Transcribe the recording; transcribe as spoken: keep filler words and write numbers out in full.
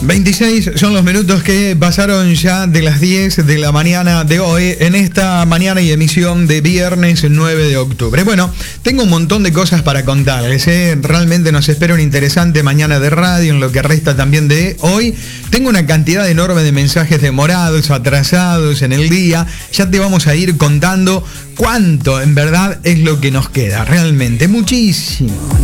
veintiséis son los minutos que pasaron ya de las diez de la mañana de hoy, en esta mañana y emisión de viernes nueve de octubre. Bueno, tengo un montón de cosas para contarles, ¿eh? Realmente nos espera una interesante mañana de radio en lo que resta también de hoy. Tengo una cantidad enorme de mensajes demorados, atrasados en el día. Ya te vamos a ir contando cuánto en verdad es lo que nos queda, realmente muchísimo.